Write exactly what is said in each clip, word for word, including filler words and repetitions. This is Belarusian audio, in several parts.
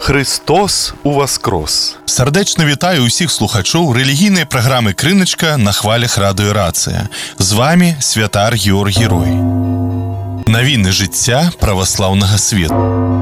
Христос уваскрос! Сардечно вітаю усіх слухачоў рэлігійнай праграмы «Крыначка» на хвалях радыё «Рацыя». З вами святар Георгій Рой. Навіны жыцця праваслаўнага свету.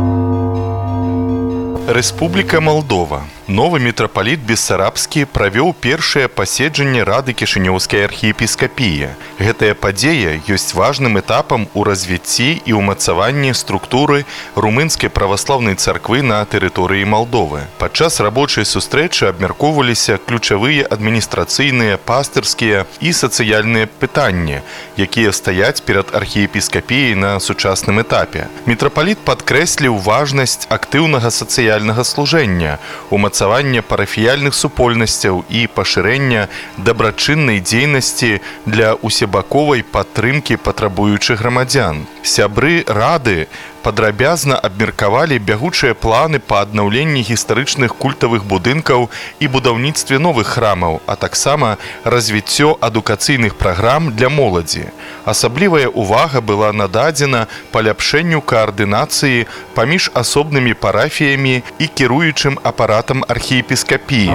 Рэспубліка Малдова. Новы мітрапаліт Бессарабскі правёў першае паседжанне Рады Кішынёўскай архіепіскапіі. Гэтая падзея ёсць важным этапам у развіцці і ўмацаванні структуры румынскай праваслаўнай царквы на тэрыторыі Малдовы. Падчас рабочай сустрэчы абмяркоўваліся ключавыя адміністрацыйныя, пастырскія і сацыяльныя пытанні, якія стаяць перад архіепіскапіяй на сучасным этапе. Мітрапаліт падкрэсліў важнасць актыўнага сацыяльнага служэння, умацавання парафіяльных супольнасцяў і пашырэння дабрачыннай дзейнасці для усебаковай падтрымкі патрабуючых грамадзян. Сябры Рады падрабязна абмеркавалі бягучыя планы па аднаўленні гістарычных культавых будынкаў і будаўніцтве новых храмаў, а таксама развіццё адукацыйных праграм для моладзі. Асаблівая ўвага была нададзена паляпшэнню каардынацыі паміж асобнымі парафіямі і кіруючым апаратам архіепіскапіі.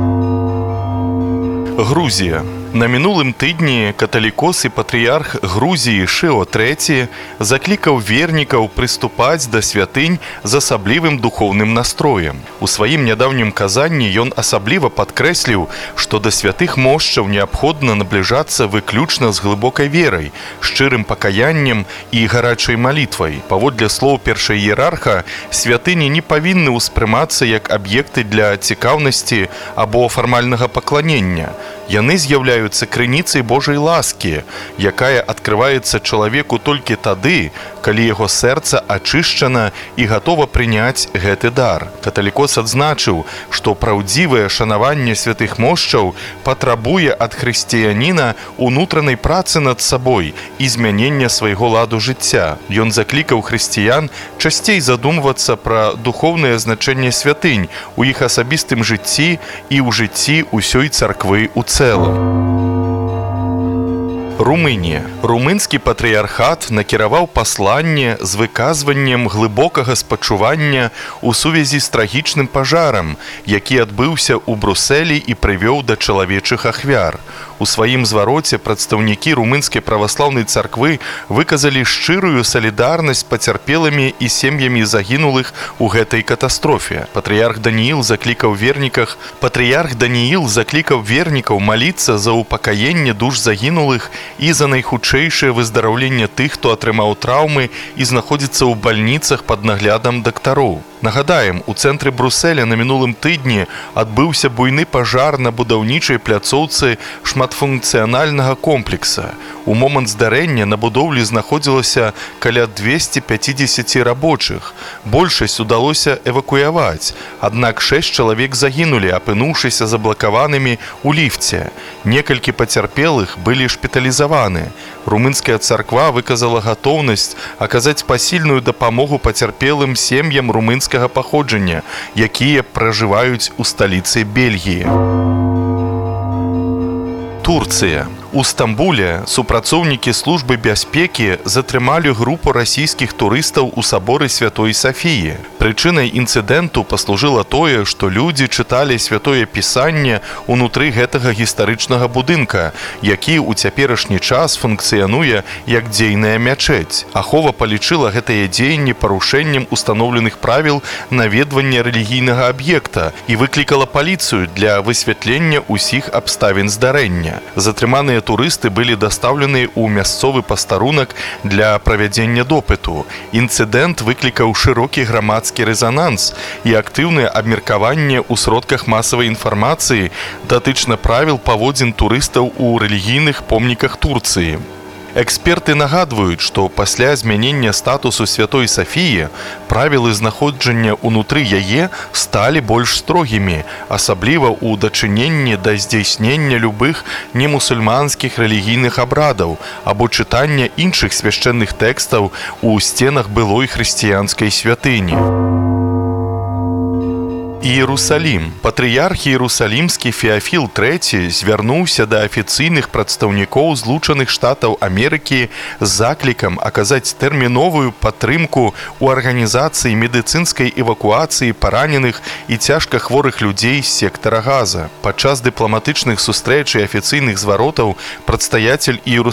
Грузія. На мінулым тыдні каталікос і патрыярх Грузіі Шыо трэці заклікаў вернікаў прыступаць да святынь з асаблівым духоўным настроем. У сваім нядаўнім казанні ён асабліва падкрэсліў, што да святых мошчаў неабходна набліжацца выключна з глыбокай верай, шчырым пакаяннем і гарачай малітвай. Паводле слоў першаіерарха, святыні не павінны ўспрымацца як аб'екты для цікаўнасці або фармальнага пакланення. Яны з'яўляюцца крыніцай Божай ласкі, якая адкрываецца чалавеку толькі тады, калі яго сэрца ачышчана і гатова прыняць гэты дар. Каталікос адзначыў, што праўдзівае шанаванне святых мошчаў патрабуе ад хрысціяніна унутранай працы над сабой і змянення свайго ладу жыцця. Ён заклікаў хрысціян часцей задумвацца пра духоўнае значэнне святынь у іх асабістым жыцці і ў жыцці ўсёй царквы ў цэлым. Румынія. Румынскі патрыярхат накіраваў пасланне з выказваннем глыбокага спачування ў сувязі з трагічным пажарам, які адбыўся ў Брусэлі і прывёў да чалавечых ахвяр. У сваім звароце прадстаўнікі румынскай праваслаўнай царквы выказалі шчырую салідарнасць з пацярпелымі і сем'ямі загінулых у гэтай катастрофе. Патрыярх Данііл заклікаў верніках, патрыярх Данііл заклікаў вернікаў маліцца за упакаенне душ загінулых і за найхутчэйшае выздараўленне тых, хто атрымаў траўмы і знаходзіцца ў бальніцах пад наглядам дактароў. Нагадаем, у цэнтры Бруселя на мінулым тыдні адбыўся буйны пажар на будаўнічай пляцоўцы шматфункцыянальнага комплекса. У момант здарэння на будоўлі знаходзілася каля дзвесце пяцьдзесят рабочых. Большасць удалося эвакуяваць, аднак шэсць чалавек загінулі, апынуўшыся заблакаванымі ў ліфце. Некалькі пацярпелых былі шпіталізаваны. Румынская царква выказала гатоўнасць аказаць пасільную дапамогу пацярпелым сем'ям румынскага паходжання, якія пражываюць у сталіцы Бельгіі. Турцыя. У Стамбуле супрацоўнікі службы бяспекі затрымалі групу расійскіх турыстаў у саборы Святой Сафіі. Прычынай інцыдэнту паслужыла тое, што людзі чыталі святое пісанне ўнутры гэтага гістарычнага будынка, які ў цяперашні час функцыянуе як дзейная мячэць. Ахова палічыла гэтыя дзеянні парушэннем устаноўленых правіл наведвання рэлігійнага аб'екта і выклікала паліцыю для высвятлення ўсіх абставін здарэння. Затрыманыя турысты былі дастаўлены ў мясцовы пастарунак для правядзення допыту. Інцыдэнт выклікаў шырокі грамадскі рэзананс і актыўнае абмеркаванне ў сродках масавай інфармацыі датычна правіл паводзін турыстаў у рэлігійных помніках Турцыі. Эксперты нагадваюць, што пасля змянення статусу Святой Сафіі правілы знаходжання ўнутры яе сталі больш строгімі, асабліва ў дачыненні да здзяйснення любых немусульманскіх рэлігійных абрадаў або чытання іншых свяшчэнных тэкстаў у сценах былой хрысціянскай святыні. Іерусалім. Патрыярх Іерусалімскі Феафіл трэці звярнуўся да афіцыйных прадстаўнікоў Злучаных Штатаў Амерыкі з заклікам аказаць тэрміновую падтрымку ў арганізацыі медыцынскай эвакуацыі параненых і цяжка хворых людзей з сектара Газа. Падчас дыпламатычных сустрэч і афіцыйных зваротаў прадстаяцель Іерусаліма